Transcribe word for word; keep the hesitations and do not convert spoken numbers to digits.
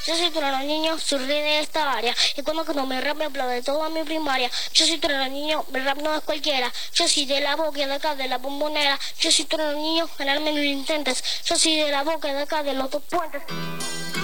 Yo soy trueno niño, soy rey de esta área. Y cuando canto mi rap me aplaude toda mi primaria. Yo soy trueno niño, mi rap no es cualquiera. Yo soy de la boca de acá, de la bombonera. Yo soy trueno niño, ganarme no lo intentes. Yo soy de la boca de acá, de los dos puentes.